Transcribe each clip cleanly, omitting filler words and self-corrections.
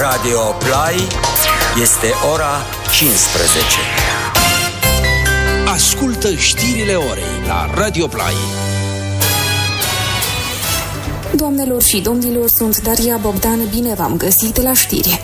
Radio Play este ora 15. Ascultă știrile orei la Radio Play. Doamnelor și domnilor, sunt Daria Bogdan, bine v-am găsit la știri.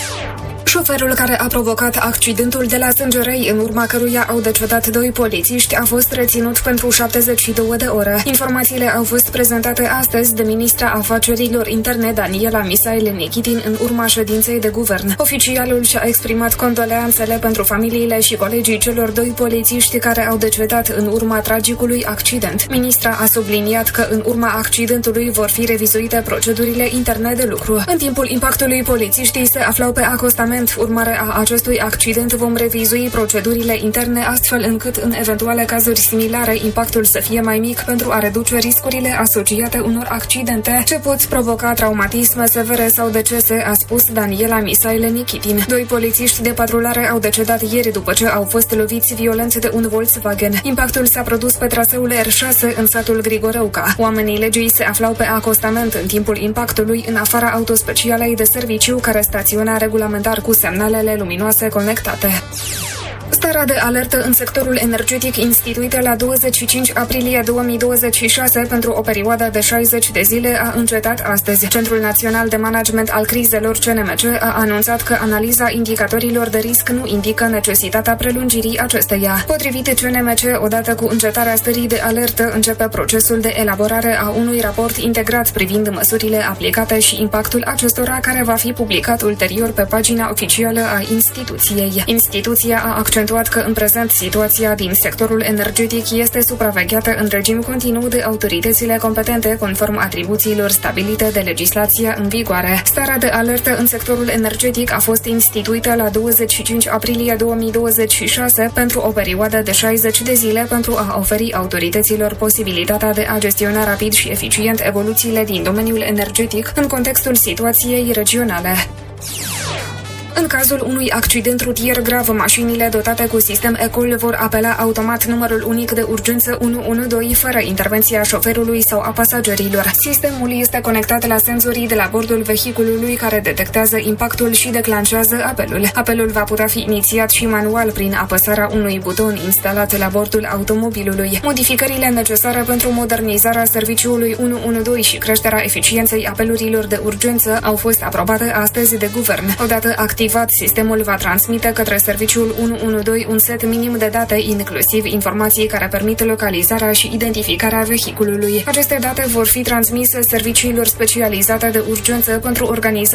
Șoferul care a provocat accidentul de la Sângerei, în urma căruia au decedat 2 polițiști, a fost reținut pentru 72 de ore. Informațiile au fost prezentate astăzi de ministra afacerilor interne Daniela Misail Nichitin în urma ședinței de guvern. Oficialul și-a exprimat condoleanțele pentru familiile și colegii celor 2 polițiști care au decedat în urma tragicului accident. Ministra a subliniat că în urma accidentului vor fi revizuite procedurile interne de lucru. În timpul impactului, polițiștii se aflau pe acostament. Urmare a acestui accident vom revizui procedurile interne astfel încât în eventuale cazuri similare impactul să fie mai mic pentru a reduce riscurile asociate unor accidente ce pot provoca traumatisme severe sau decese, a spus Daniela Misail Nichitin. 2 polițiști de patrulare au decedat ieri după ce au fost loviți violent de un Volkswagen. Impactul s-a produs pe traseul R6 în satul Grigoreuca. Oamenii legii se aflau pe acostament în timpul impactului în afara autospecialei de serviciu care staționa regulamentar cu semnalele luminoase conectate. Starea de alertă în sectorul energetic instituită la 25 aprilie 2026 pentru o perioadă de 60 de zile a încetat astăzi. Centrul Național de Management al Crizelor CNMC a anunțat că analiza indicatorilor de risc nu indică necesitatea prelungirii acesteia. Potrivit CNMC, odată cu încetarea stării de alertă, începe procesul de elaborare a unui raport integrat privind măsurile aplicate și impactul acestora, care va fi publicat ulterior pe pagina oficială a instituției. Instituția a accentuat că în prezent situația din sectorul energetic este supravegheată în regim continuu de autoritățile competente conform atribuțiilor stabilite de legislația în vigoare. Starea de alertă în sectorul energetic a fost instituită la 25 aprilie 2026 pentru o perioadă de 60 de zile pentru a oferi autorităților posibilitatea de a gestiona rapid și eficient evoluțiile din domeniul energetic în contextul situației regionale. În cazul unui accident rutier grav, mașinile dotate cu sistem ECOL vor apela automat numărul unic de urgență 112 fără intervenția șoferului sau a pasagerilor. Sistemul este conectat la senzorii de la bordul vehiculului care detectează impactul și declanșează apelul. Apelul va putea fi inițiat și manual prin apăsarea unui buton instalat la bordul automobilului. Modificările necesare pentru modernizarea serviciului 112 și creșterea eficienței apelurilor de urgență au fost aprobate astăzi de guvern. Odată activat, sistemul va transmite către serviciul 112 un set minim de date, inclusiv informații care permit localizarea și identificarea vehiculului. Aceste date vor fi transmise serviciilor specializate de urgență pentru organizarea